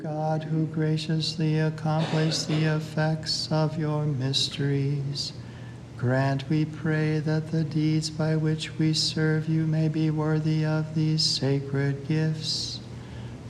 God, who graciously accomplished the effects of your mysteries, grant, we pray, that the deeds by which we serve you may be worthy of these sacred gifts.